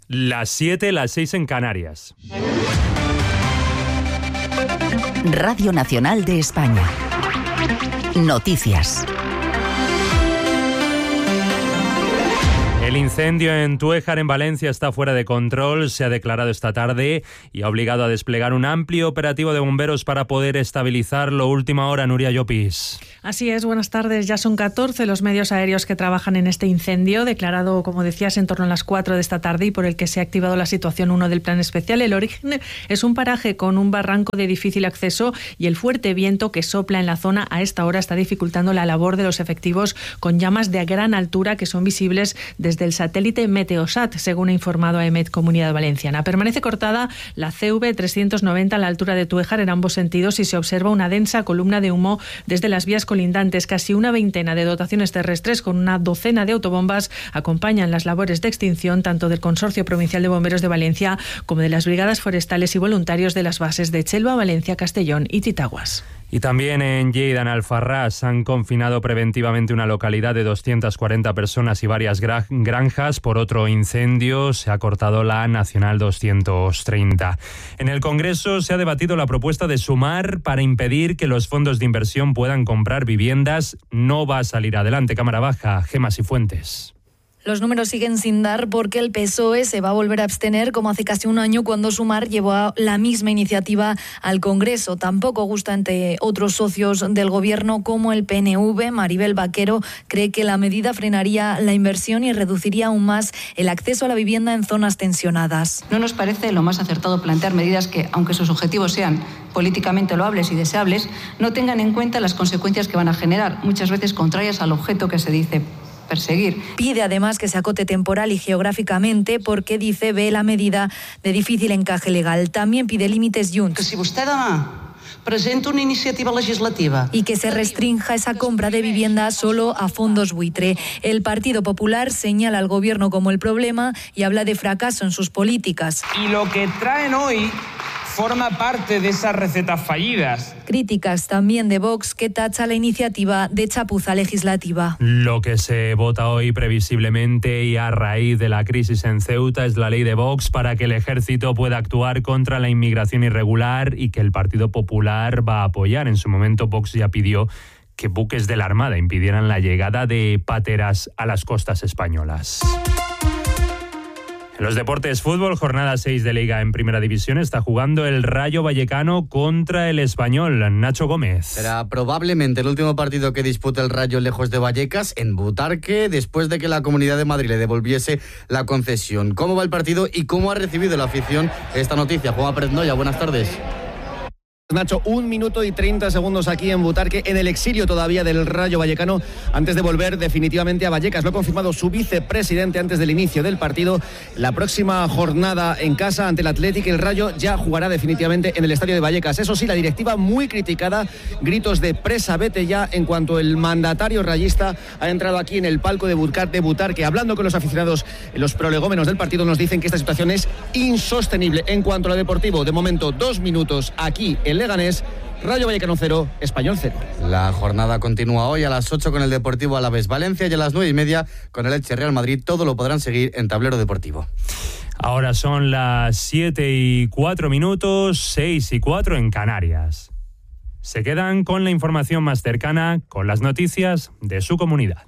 Las 7, las 6 en Canarias. Radio Nacional de España. Noticias. El incendio en Tuéjar, en Valencia, está fuera de control. Se ha declarado esta tarde y ha obligado a desplegar un amplio operativo de bomberos para poder estabilizarlo. Última hora, Nuria Llopis. Así es, buenas tardes. Ya son 14 los medios aéreos que trabajan en este incendio, declarado, como decías, en torno a las 4 de esta tarde y por el que se ha activado la situación 1 del plan especial. El origen es un paraje con un barranco de difícil acceso y el fuerte viento que sopla en la zona a esta hora está dificultando la labor de los efectivos con llamas de gran altura que son visibles desde el satélite Meteosat, según ha informado AEMET Comunidad Valenciana. Permanece cortada la CV 390 a la altura de Tuéjar en ambos sentidos y se observa una densa columna de humo desde las vías colindantes. Casi una veintena de dotaciones terrestres con una docena de autobombas acompañan las labores de extinción tanto del Consorcio Provincial de Bomberos de Valencia como de las brigadas forestales y voluntarios de las bases de Chelva, Valencia, Castellón y Titaguas. Y también en Lleida, en Alfarrás, han confinado preventivamente una localidad de 240 personas y varias granjas. Por otro incendio se ha cortado la Nacional 230. En el Congreso se ha debatido la propuesta de Sumar para impedir que los fondos de inversión puedan comprar viviendas. No va a salir adelante. Cámara Baja, Gemma Cifuentes. Los números siguen sin dar porque el PSOE se va a volver a abstener como hace casi un año cuando Sumar llevó la misma iniciativa al Congreso. Tampoco gusta entre otros socios del Gobierno como el PNV. Maribel Vaquero cree que la medida frenaría la inversión y reduciría aún más el acceso a la vivienda en zonas tensionadas. No nos parece lo más acertado plantear medidas que, aunque sus objetivos sean políticamente loables y deseables, no tengan en cuenta las consecuencias que van a generar, muchas veces contrarias al objeto que se dice perseguir. Pide además que se acote temporal y geográficamente porque, dice, ve la medida de difícil encaje legal. También pide límites Junts. Que si vostè demà presenta una iniciativa legislativa y que se restrinja esa compra de vivienda solo a fondos buitre. El Partido Popular señala al Gobierno como el problema y habla de fracaso en sus políticas. Y lo que traen hoy forma parte de esas recetas fallidas. Críticas también de Vox, que tacha la iniciativa de chapuza legislativa. Lo que se vota hoy previsiblemente y a raíz de la crisis en Ceuta es la ley de Vox para que el ejército pueda actuar contra la inmigración irregular y que el Partido Popular va a apoyar. En su momento Vox ya pidió que buques de la Armada impidieran la llegada de pateras a las costas españolas. En los deportes, fútbol, jornada 6 de Liga en Primera División, está jugando el Rayo Vallecano contra el Español. Nacho Gómez. Será probablemente el último partido que dispute el Rayo lejos de Vallecas, en Butarque, después de que la Comunidad de Madrid le devolviese la concesión. ¿Cómo va el partido y cómo ha recibido la afición esta noticia? Juan Pérez Noya, buenas tardes. Nacho, 1 minuto y 30 segundos aquí en Butarque, en el exilio todavía del Rayo Vallecano, antes de volver definitivamente a Vallecas. Lo ha confirmado su vicepresidente antes del inicio del partido. La próxima jornada en casa ante el Athletic, el Rayo ya jugará definitivamente en el estadio de Vallecas. Eso sí, la directiva muy criticada, gritos de presa, vete ya, en cuanto el mandatario rayista ha entrado aquí en el palco de Butarque. Hablando con los aficionados, los prolegómenos del partido nos dicen que esta situación es insostenible. En cuanto a lo deportivo, de momento 2 minutos aquí en Leganés, Rayo Vallecano 0, Español 0. La jornada continúa hoy a las 8 con el Deportivo Alavés Valencia y a las 9:30 con el Elche Real Madrid. Todo lo podrán seguir en Tablero Deportivo. Ahora son las 7:04, 6:04 en Canarias. Se quedan con la información más cercana, con las noticias de su comunidad.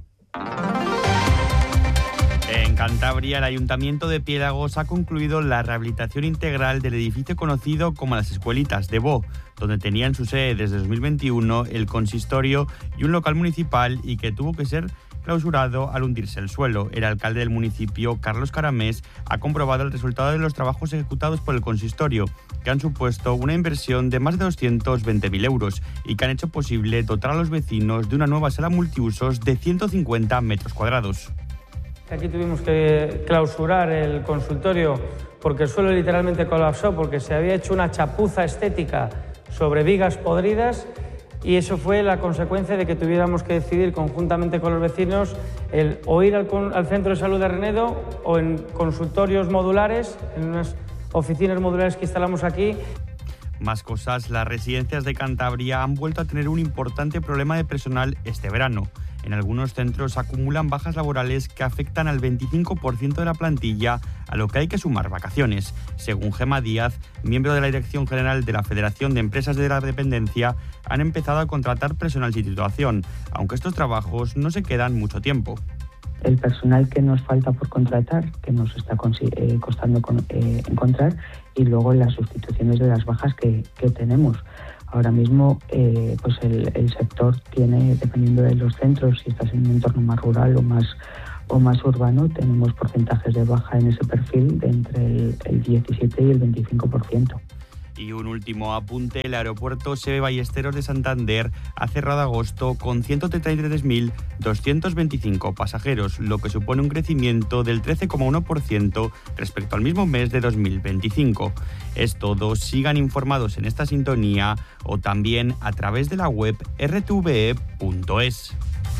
En Cantabria, el Ayuntamiento de Piélagos ha concluido la rehabilitación integral del edificio conocido como las Escuelitas de Bo, donde tenían su sede desde 2021 el consistorio y un local municipal y que tuvo que ser clausurado al hundirse el suelo. El alcalde del municipio, Carlos Caramés, ha comprobado el resultado de los trabajos ejecutados por el consistorio, que han supuesto una inversión de más de 220.000 euros y que han hecho posible dotar a los vecinos de una nueva sala multiusos de 150 metros cuadrados. Aquí tuvimos que clausurar el consultorio porque el suelo literalmente colapsó, porque se había hecho una chapuza estética sobre vigas podridas y eso fue la consecuencia de que tuviéramos que decidir conjuntamente con los vecinos el o ir al centro de salud de Renedo o en consultorios modulares, en unas oficinas modulares que instalamos aquí. Más cosas, las residencias de Cantabria han vuelto a tener un importante problema de personal este verano. En algunos centros acumulan bajas laborales que afectan al 25% de la plantilla, a lo que hay que sumar vacaciones. Según Gemma Díaz, miembro de la Dirección General de la Federación de Empresas de la Dependencia, han empezado a contratar personal sin titulación, aunque estos trabajos no se quedan mucho tiempo. El personal que nos falta por contratar, que nos está costando encontrar, y luego las sustituciones de las bajas que tenemos. Ahora mismo pues el sector tiene, dependiendo de los centros, si estás en un entorno más rural o más urbano, tenemos porcentajes de baja en ese perfil de entre el 17 y el 25%. Y un último apunte, el aeropuerto Seve Ballesteros de Santander ha cerrado agosto con 133.225 pasajeros, lo que supone un crecimiento del 13,1% respecto al mismo mes de 2025. Es todo, sigan informados en esta sintonía o también a través de la web rtve.es.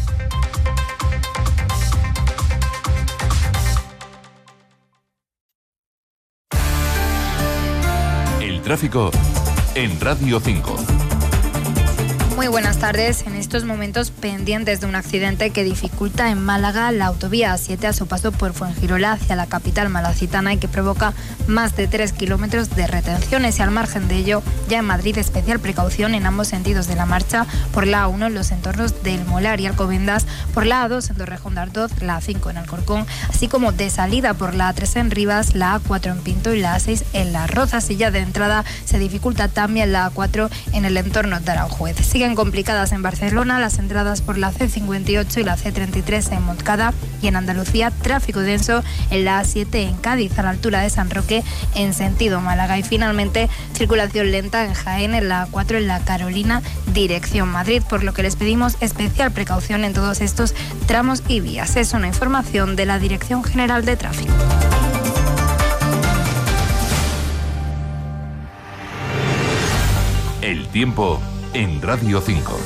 Tráfico en Radio 5. Muy buenas tardes. En estos momentos pendientes de un accidente que dificulta en Málaga la autovía A7 a su paso por Fuengirola hacia la capital malacitana y que provoca más de 3 kilómetros de retenciones. Y al margen de ello, ya en Madrid, especial precaución en ambos sentidos de la marcha, por la A1 en los entornos del Molar y Alcobendas, por la A2 en Torrejón de Ardoz, la A5 en Alcorcón, así como de salida por la A3 en Rivas, la A4 en Pinto y la A6 en Las Rozas. Y ya de entrada se dificulta también la A4 en el entorno de Aranjuez. Siguen complicadas en Barcelona las entradas por la C58 y la C33 en Montcada, y en Andalucía tráfico denso en la A7 en Cádiz a la altura de San Roque en sentido Málaga, y finalmente circulación lenta en Jaén en la A4 en la Carolina dirección Madrid, por lo que les pedimos especial precaución en todos estos tramos y vías. Es una información de la Dirección General de Tráfico. El tiempo en Radio 5.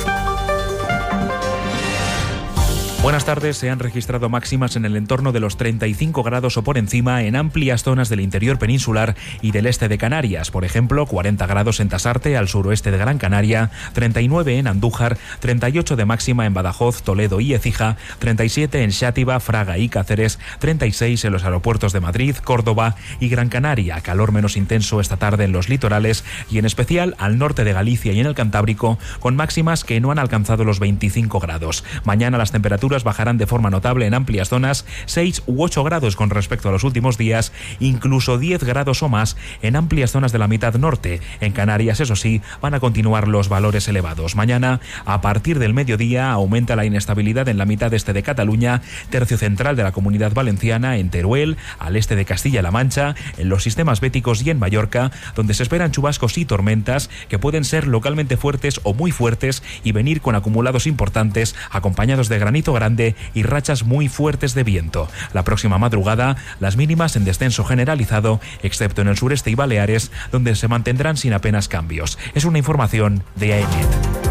Buenas tardes. Se han registrado máximas en el entorno de los 35 grados o por encima en amplias zonas del interior peninsular y del este de Canarias. Por ejemplo, 40 grados en Tasarte, al suroeste de Gran Canaria, 39 en Andújar, 38 de máxima en Badajoz, Toledo y Écija, 37 en Xátiva, Fraga y Cáceres, 36 en los aeropuertos de Madrid, Córdoba y Gran Canaria. Calor menos intenso esta tarde en los litorales y en especial al norte de Galicia y en el Cantábrico, con máximas que no han alcanzado los 25 grados. Mañana las temperaturas bajarán de forma notable en amplias zonas, 6 u 8 grados con respecto a los últimos días, incluso 10 grados o más en amplias zonas de la mitad norte. En Canarias, eso sí, van a continuar los valores elevados. Mañana, a partir del mediodía, aumenta la inestabilidad en la mitad este de Cataluña, tercio central de la Comunidad Valenciana, en Teruel, al este de Castilla-La Mancha, en los sistemas béticos y en Mallorca, donde se esperan chubascos y tormentas que pueden ser localmente fuertes o muy fuertes y venir con acumulados importantes, acompañados de granizo grande y rachas muy fuertes de viento. La próxima madrugada, las mínimas en descenso generalizado, excepto en el sureste y Baleares, donde se mantendrán sin apenas cambios. Es una información de AEMET.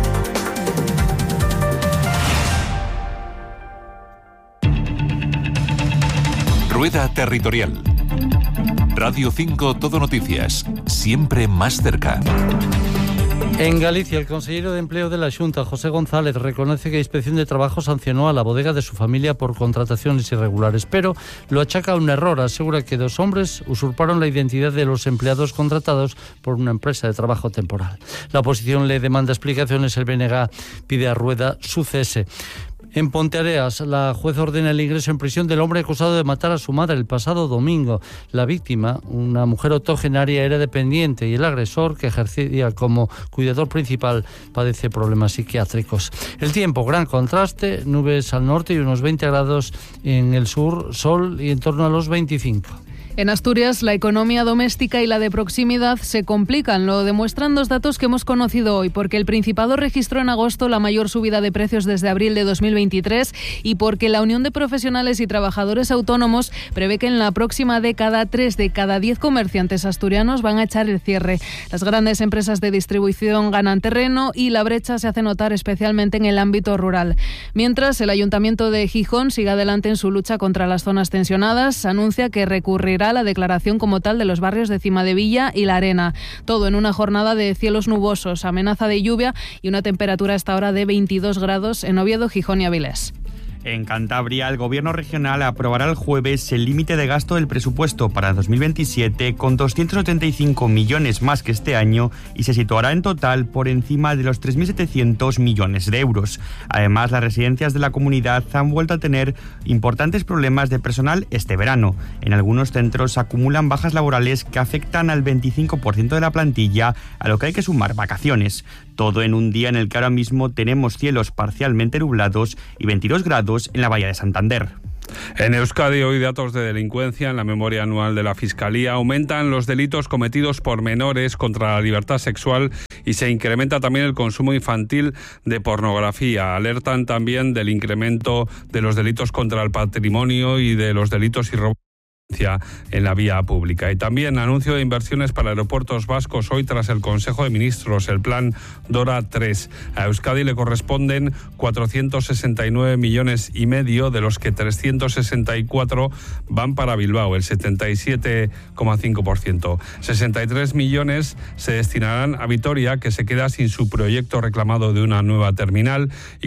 Rueda Territorial. Radio 5 Todo Noticias, siempre más cerca. En Galicia, el consejero de Empleo de la Xunta, José González, reconoce que la Inspección de Trabajo sancionó a la bodega de su familia por contrataciones irregulares, pero lo achaca a un error. Asegura que 2 hombres usurparon la identidad de los empleados contratados por una empresa de trabajo temporal. La oposición le demanda explicaciones, el BNG pide a Rueda su cese. En Ponteareas, la juez ordena el ingreso en prisión del hombre acusado de matar a su madre el pasado domingo. La víctima, una mujer octogenaria, era dependiente y el agresor, que ejercía como cuidador principal, padece problemas psiquiátricos. El tiempo, gran contraste, nubes al norte y unos 20 grados en el sur, sol y en torno a los 25. En Asturias, la economía doméstica y la de proximidad se complican. Lo demuestran 2 datos que hemos conocido hoy, porque el Principado registró en agosto la mayor subida de precios desde abril de 2023 y porque la Unión de Profesionales y Trabajadores Autónomos prevé que en la próxima década 3 de cada 10 comerciantes asturianos van a echar el cierre. Las grandes empresas de distribución ganan terreno y la brecha se hace notar especialmente en el ámbito rural. Mientras, el Ayuntamiento de Gijón sigue adelante en su lucha contra las zonas tensionadas, anuncia que recurrirá será la declaración como tal de los barrios de Cimadevilla y La Arena. Todo en una jornada de cielos nubosos, amenaza de lluvia y una temperatura a esta hora de 22 grados en Oviedo, Gijón y Avilés. En Cantabria, el Gobierno regional aprobará el jueves el límite de gasto del presupuesto para 2027 con 285 millones más que este año y se situará en total por encima de los 3.700 millones de euros. Además, las residencias de la comunidad han vuelto a tener importantes problemas de personal este verano. En algunos centros acumulan bajas laborales que afectan al 25% de la plantilla, a lo que hay que sumar vacaciones. Todo en un día en el que ahora mismo tenemos cielos parcialmente nublados y 22 grados en la Bahía de Santander. En Euskadi, hoy datos de delincuencia. En la memoria anual de la Fiscalía aumentan los delitos cometidos por menores contra la libertad sexual y se incrementa también el consumo infantil de pornografía. Alertan también del incremento de los delitos contra el patrimonio y de los delitos y robos en la vía pública. Y también anuncio de inversiones para aeropuertos vascos hoy tras el Consejo de Ministros, el plan DORA 3. A Euskadi le corresponden 469,5 millones, de los que 364 van para Bilbao, el 77,5%. 63 millones se destinarán a Vitoria, que se queda sin su proyecto reclamado de una nueva terminal, y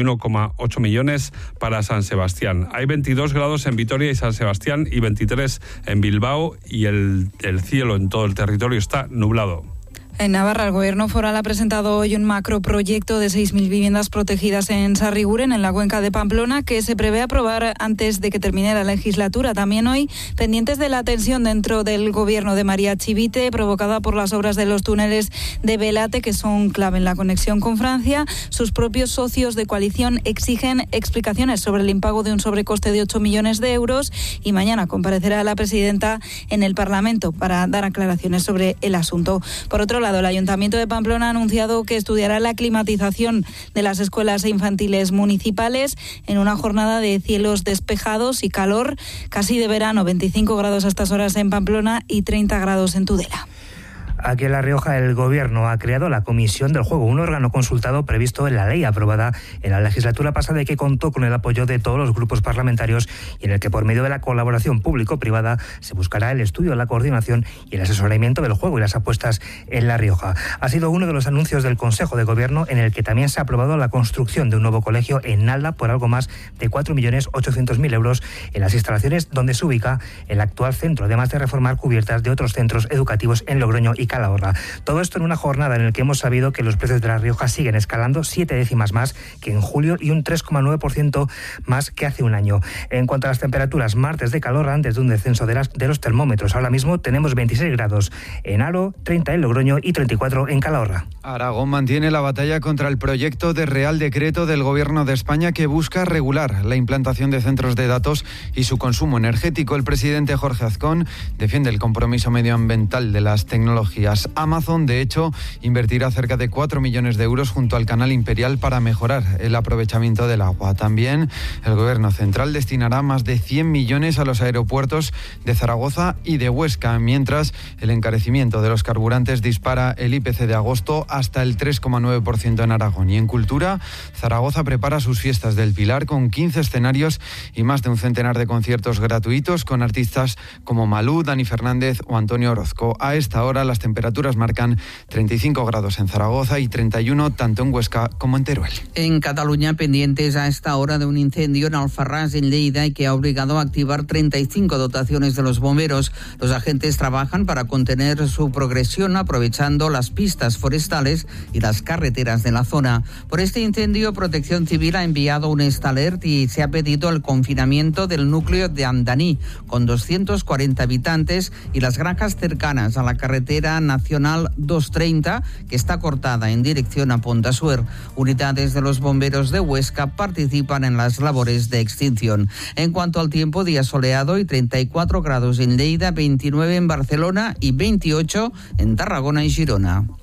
41,8 millones para San Sebastián. Hay 22 grados en Vitoria y San Sebastián y 23 en Bilbao y el cielo en todo el territorio está nublado. En Navarra, el Gobierno foral ha presentado hoy un macroproyecto de 6.000 viviendas protegidas en Sarriguren, en la cuenca de Pamplona, que se prevé aprobar antes de que termine la legislatura. También hoy, pendientes de la tensión dentro del Gobierno de María Chivite, provocada por las obras de los túneles de Belate, que son clave en la conexión con Francia. Sus propios socios de coalición exigen explicaciones sobre el impago de un sobrecoste de 8 millones de euros y mañana comparecerá la presidenta en el Parlamento para dar aclaraciones sobre el asunto. Por otro lado, el Ayuntamiento de Pamplona ha anunciado que estudiará la climatización de las escuelas infantiles municipales en una jornada de cielos despejados y calor casi de verano, 25 grados a estas horas en Pamplona y 30 grados en Tudela. Aquí en La Rioja el Gobierno ha creado la Comisión del Juego, un órgano consultado previsto en la ley aprobada en la legislatura pasada y que contó con el apoyo de todos los grupos parlamentarios y en el que por medio de la colaboración público-privada se buscará el estudio, la coordinación y el asesoramiento del juego y las apuestas en La Rioja. Ha sido uno de los anuncios del Consejo de Gobierno en el que también se ha aprobado la construcción de un nuevo colegio en Nalda por algo más de 4.800.000 euros en las instalaciones donde se ubica el actual centro, además de reformar cubiertas de otros centros educativos en Logroño y Calahorra. Todo esto en una jornada en la que hemos sabido que los precios de La Rioja siguen escalando 7 décimas más que en julio y un 3,9% más que hace un año. En cuanto a las temperaturas, martes de calor antes de un descenso de los termómetros. Ahora mismo tenemos 26 grados en Aro, 30 en Logroño y 34 en Calahorra. Aragón mantiene la batalla contra el proyecto de Real Decreto del Gobierno de España que busca regular la implantación de centros de datos y su consumo energético. El presidente Jorge Azcón defiende el compromiso medioambiental de las tecnologías. Amazon, de hecho, invertirá cerca de 4 millones de euros junto al Canal Imperial para mejorar el aprovechamiento del agua. También el Gobierno central destinará más de 100 millones a los aeropuertos de Zaragoza y de Huesca, mientras el encarecimiento de los carburantes dispara el IPC de agosto hasta el 3,9% en Aragón. Y en cultura, Zaragoza prepara sus fiestas del Pilar con 15 escenarios y más de un centenar de conciertos gratuitos con artistas como Malú, Dani Fernández o Antonio Orozco. A esta hora las temperaturas marcan 35 grados en Zaragoza y 31 tanto en Huesca como en Teruel. En Cataluña, pendientes a esta hora de un incendio en Alfarrás, en Lleida, y que ha obligado a activar 35 dotaciones de los bomberos. Los agentes trabajan para contener su progresión aprovechando las pistas forestales y las carreteras de la zona. Por este incendio, Protección Civil ha enviado un Estalert y se ha pedido el confinamiento del núcleo de Andaní, con 240 habitantes, y las granjas cercanas a la carretera nacional 230, que está cortada en dirección a Pontasuer. Unidades de los bomberos de Huesca participan en las labores de extinción. En cuanto al tiempo, día soleado y 34 grados en Lleida, 29 en Barcelona y 28 en Tarragona y Girona.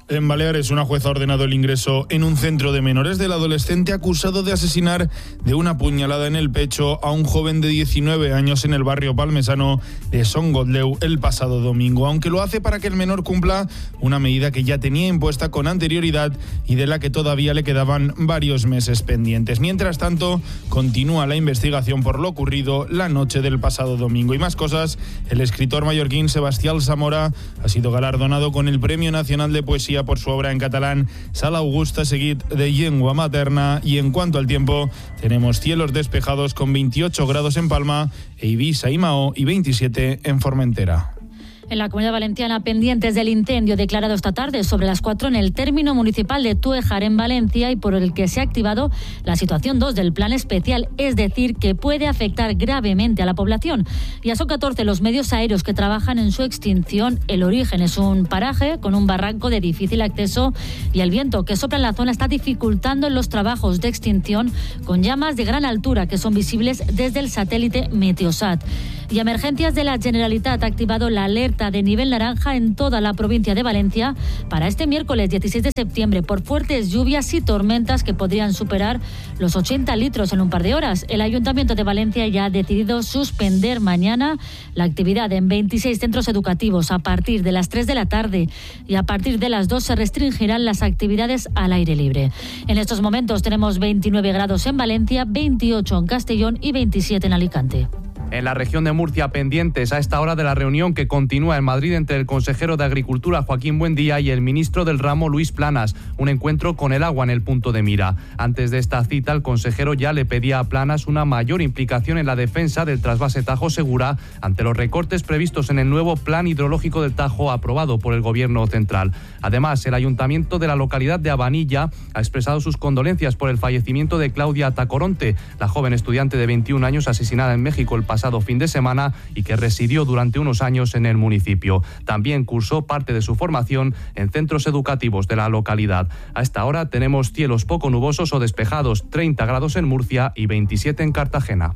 En Baleares, una jueza ha ordenado el ingreso en un centro de menores del adolescente acusado de asesinar de una puñalada en el pecho a un joven de 19 años en el barrio palmesano de Son Gotleu el pasado domingo, aunque lo hace para que el menor cumpla una medida que ya tenía impuesta con anterioridad y de la que todavía le quedaban varios meses pendientes. Mientras tanto, continúa la investigación por lo ocurrido la noche del pasado domingo. Y más cosas, el escritor mallorquín Sebastián Zamora ha sido galardonado con el Premio Nacional de Poesía por su obra en catalán Sala Augusta, seguit de Llengua Materna. Y en cuanto al tiempo, tenemos cielos despejados con 28 grados en Palma, e Ibiza y Mahó y 27 en Formentera. En la Comunidad Valenciana, pendientes del incendio declarado esta tarde sobre las 4 en el término municipal de Túejar, en Valencia, y por el que se ha activado la situación 2 del plan especial, es decir, que puede afectar gravemente a la población. Ya son 14 los medios aéreos que trabajan en su extinción. El origen es un paraje con un barranco de difícil acceso y el viento que sopla en la zona está dificultando los trabajos de extinción, con llamas de gran altura que son visibles desde el satélite Meteosat. Y Emergencias de la Generalitat ha activado la alerta de nivel naranja en toda la provincia de Valencia para este miércoles 16 de septiembre por fuertes lluvias y tormentas que podrían superar los 80 litros en un par de horas. El Ayuntamiento de Valencia ya ha decidido suspender mañana la actividad en 26 centros educativos a partir de las 3 de la tarde, y a partir de las 2 se restringirán las actividades al aire libre. En estos momentos tenemos 29 grados en Valencia, 28 en Castellón y 27 en Alicante. En la región de Murcia, pendientes a esta hora de la reunión que continúa en Madrid entre el consejero de Agricultura, Joaquín Buendía, y el ministro del ramo, Luis Planas. Un encuentro con el agua en el punto de mira. Antes de esta cita, el consejero ya le pedía a Planas una mayor implicación en la defensa del trasvase Tajo Segura ante los recortes previstos en el nuevo plan hidrológico del Tajo aprobado por el Gobierno central. Además, el ayuntamiento de la localidad de Abanilla ha expresado sus condolencias por el fallecimiento de Claudia Tacoronte, la joven estudiante de 21 años asesinada en México el pasado fin de semana y que residió durante unos años en el municipio. También cursó parte de su formación en centros educativos de la localidad. A esta hora tenemos cielos poco nubosos o despejados, 30 grados en Murcia y 27 en Cartagena.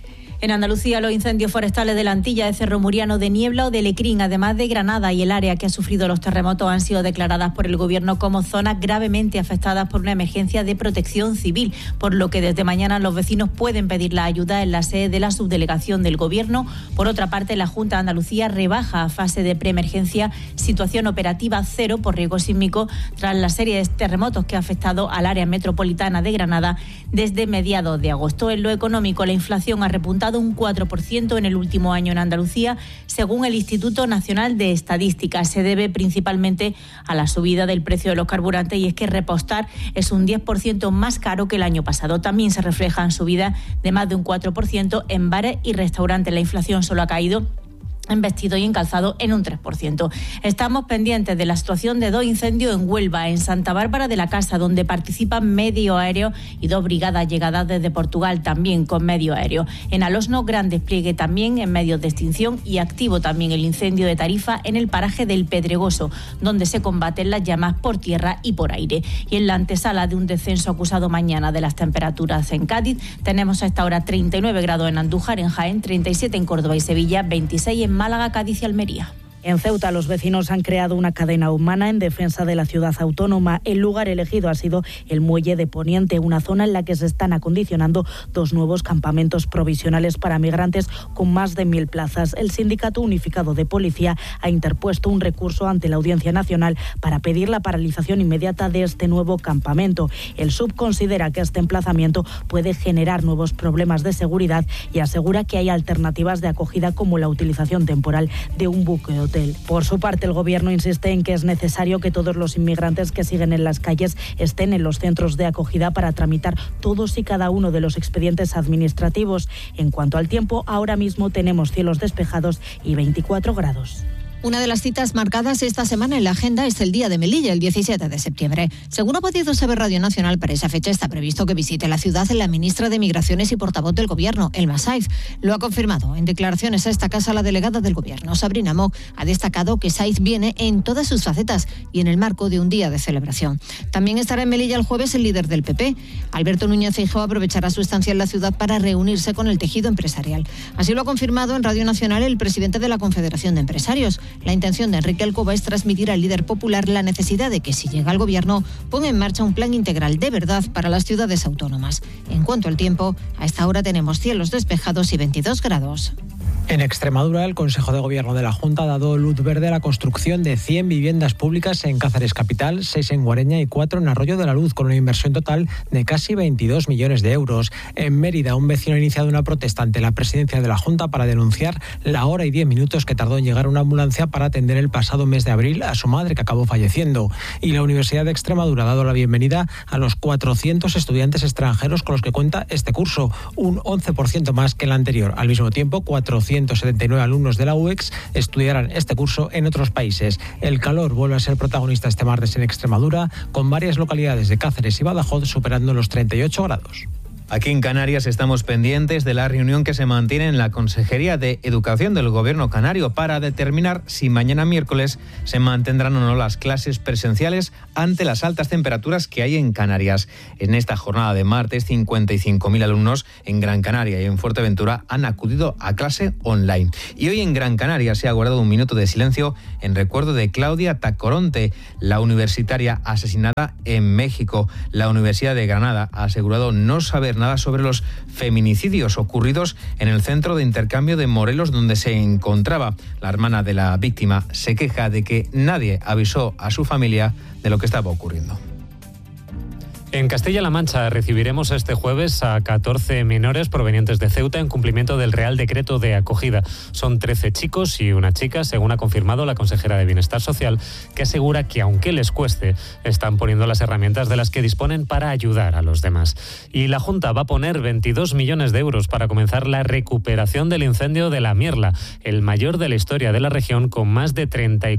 En Andalucía, los incendios forestales de la Antilla, de Cerro Muriano, de Niebla o de Lecrín, además de Granada y el área que ha sufrido los terremotos, han sido declaradas por el Gobierno como zonas gravemente afectadas por una emergencia de protección civil, por lo que desde mañana los vecinos pueden pedir la ayuda en la sede de la subdelegación del Gobierno. Por otra parte, la Junta de Andalucía rebaja a fase de preemergencia situación operativa 0 por riesgo sísmico tras la serie de terremotos que ha afectado al área metropolitana de Granada desde mediados de agosto. En lo económico, la inflación ha repuntado un 4% en el último año en Andalucía, según el Instituto Nacional de Estadística. Se debe principalmente a la subida del precio de los carburantes, y es que repostar es un 10% más caro que el año pasado. También se refleja en subida de más de un 4% en bares y restaurantes. La inflación solo ha caído en vestido y en calzado en un 3%. Estamos pendientes de la situación de 2 incendios en Huelva, en Santa Bárbara de la Casa, donde participan medio aéreo y 2 brigadas llegadas desde Portugal, también con medio aéreo. En Alosno, gran despliegue también en medios de extinción, y activo también el incendio de Tarifa en el paraje del Pedregoso, donde se combaten las llamas por tierra y por aire. Y en la antesala de un descenso acusado mañana de las temperaturas en Cádiz, tenemos a esta hora 39 grados en Andújar, en Jaén, 37 en Córdoba y Sevilla, 26 en Málaga, Cádiz y Almería. En Ceuta, los vecinos han creado una cadena humana en defensa de la ciudad autónoma. El lugar elegido ha sido el Muelle de Poniente, una zona en la que se están acondicionando 2 nuevos campamentos provisionales para migrantes con más de 1.000 plazas. El Sindicato Unificado de Policía ha interpuesto un recurso ante la Audiencia Nacional para pedir la paralización inmediata de este nuevo campamento. El SUB considera que este emplazamiento puede generar nuevos problemas de seguridad y asegura que hay alternativas de acogida, como la utilización temporal de un buque hotel. Por su parte, el Gobierno insiste en que es necesario que todos los inmigrantes que siguen en las calles estén en los centros de acogida para tramitar todos y cada uno de los expedientes administrativos. En cuanto al tiempo, ahora mismo tenemos cielos despejados y 24 grados. Una de las citas marcadas esta semana en la agenda es el Día de Melilla, el 17 de septiembre. Según ha podido saber Radio Nacional, para esa fecha está previsto que visite la ciudad la ministra de Migraciones y portavoz del Gobierno, Elma Saiz. Lo ha confirmado en declaraciones a esta casa la delegada del Gobierno, Sabrina Mock. Ha destacado que Saiz viene en todas sus facetas y en el marco de un día de celebración. También estará en Melilla el jueves el líder del PP. Alberto Núñez Feijóo aprovechará su estancia en la ciudad para reunirse con el tejido empresarial. Así lo ha confirmado en Radio Nacional el presidente de la Confederación de Empresarios. La intención de Enrique Alcoba es transmitir al líder popular la necesidad de que, si llega al gobierno, ponga en marcha un plan integral de verdad para las ciudades autónomas. En cuanto al tiempo, a esta hora tenemos cielos despejados y 22 grados. En Extremadura, el Consejo de Gobierno de la Junta ha dado luz verde a la construcción de 100 viviendas públicas en Cáceres capital, 6 en Guareña y 4 en Arroyo de la Luz, con una inversión total de casi 22 millones de euros. En Mérida, un vecino ha iniciado una protesta ante la presidencia de la Junta para denunciar la hora y 10 minutos que tardó en llegar una ambulancia para atender el pasado mes de abril a su madre, que acabó falleciendo. Y la Universidad de Extremadura ha dado la bienvenida a los 400 estudiantes extranjeros con los que cuenta este curso, un 11% más que el anterior. Al mismo tiempo, 479 alumnos de la UEX estudiarán este curso en otros países. El calor vuelve a ser protagonista este martes en Extremadura, con varias localidades de Cáceres y Badajoz superando los 38 grados. Aquí en Canarias estamos pendientes de la reunión que se mantiene en la Consejería de Educación del Gobierno canario para determinar si mañana miércoles se mantendrán o no las clases presenciales ante las altas temperaturas que hay en Canarias. En esta jornada de martes, 55.000 alumnos en Gran Canaria y en Fuerteventura han acudido a clase online. Y hoy en Gran Canaria se ha guardado un minuto de silencio en recuerdo de Claudia Tacoronte, la universitaria asesinada en México. La Universidad de Granada ha asegurado no saber nada sobre los feminicidios ocurridos en el centro de intercambio de Morelos, donde se encontraba. La hermana de la víctima se queja de que nadie avisó a su familia de lo que estaba ocurriendo. En Castilla-La Mancha recibiremos este jueves a 14 menores provenientes de Ceuta en cumplimiento del Real Decreto de Acogida. Son 13 chicos y una chica, según ha confirmado la consejera de Bienestar Social, que asegura que aunque les cueste, están poniendo las herramientas de las que disponen para ayudar a los demás. Y la Junta va a poner 22 millones de euros para comenzar la recuperación del incendio de La Mierla, el mayor de la historia de la región, con más de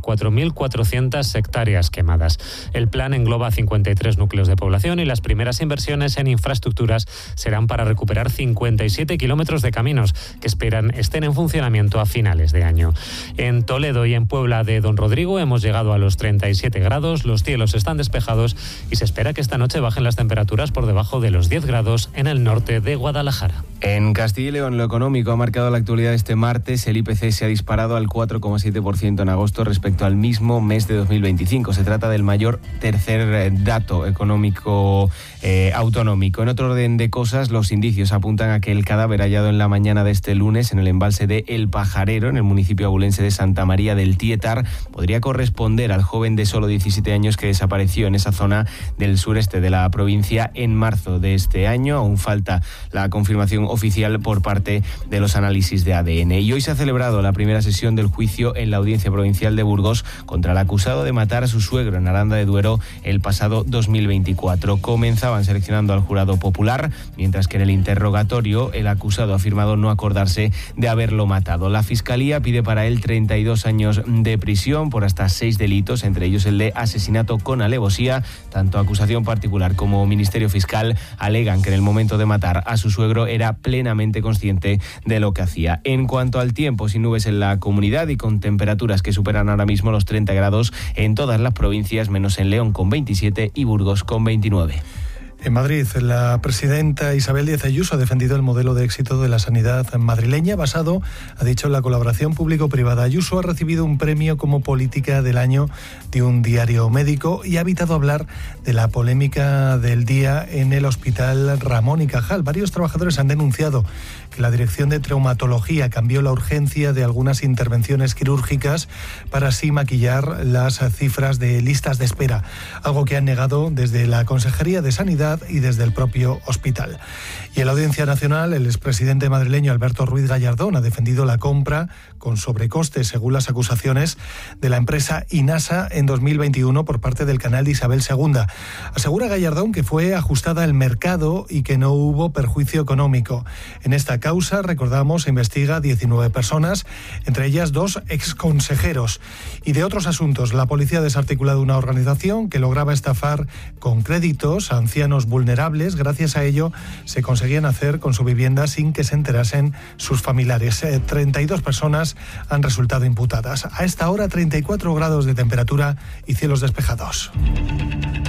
34.400 hectáreas quemadas. El plan engloba 53 núcleos de población y las primeras inversiones en infraestructuras serán para recuperar 57 kilómetros de caminos que esperan estén en funcionamiento a finales de año. En Toledo y en Puebla de Don Rodrigo hemos llegado a los 37 grados, los cielos están despejados y se espera que esta noche bajen las temperaturas por debajo de los 10 grados en el norte de Guadalajara. En Castilla y León, lo económico ha marcado la actualidad este martes. El IPC se ha disparado al 4,7% en agosto respecto al mismo mes de 2025. Se trata del mayor tercer dato económico autonómico. En otro orden de cosas, los indicios apuntan a que el cadáver hallado en la mañana de este lunes en el embalse de El Pajarero, en el municipio abulense de Santa María del Tietar, podría corresponder al joven de solo 17 años que desapareció en esa zona del sureste de la provincia en marzo de este año. Aún falta la confirmación oficial por parte de los análisis de ADN. Y hoy se ha celebrado la primera sesión del juicio en la Audiencia Provincial de Burgos contra el acusado de matar a su suegro en Aranda de Duero el pasado 2024. Comenzaban seleccionando al jurado popular, mientras que en el interrogatorio el acusado ha afirmado no acordarse de haberlo matado. La Fiscalía pide para él 32 años de prisión por hasta 6 delitos, entre ellos el de asesinato con alevosía. Tanto acusación particular como Ministerio Fiscal alegan que en el momento de matar a su suegro era plenamente consciente de lo que hacía. En cuanto al tiempo, sin nubes en la comunidad y con temperaturas que superan ahora mismo los 30 grados en todas las provincias, menos en León con 27 y Burgos con 29. En Madrid, la presidenta Isabel Díaz Ayuso ha defendido el modelo de éxito de la sanidad madrileña basado, ha dicho, en la colaboración público-privada. Ayuso ha recibido un premio como política del año de un diario médico y ha evitado hablar de la polémica del día en el Hospital Ramón y Cajal. Varios trabajadores han denunciado que la Dirección de Traumatología cambió la urgencia de algunas intervenciones quirúrgicas para así maquillar las cifras de listas de espera, algo que han negado desde la Consejería de Sanidad y desde el propio hospital. Y en la Audiencia Nacional, el expresidente madrileño Alberto Ruiz Gallardón ha defendido la compra con sobrecostes, según las acusaciones de la empresa Inasa en 2021 por parte del canal de Isabel II. Asegura Gallardón que fue ajustada al mercado y que no hubo perjuicio económico. En esta causa, recordamos, se investiga 19 personas, entre ellas 2 exconsejeros. Y de otros asuntos, la policía ha desarticulado una organización que lograba estafar con créditos a ancianos vulnerables. Gracias a ello se conseguían hacer con su vivienda sin que se enterasen sus familiares. 32 personas han resultado imputadas. A esta hora 34 grados de temperatura y cielos despejados.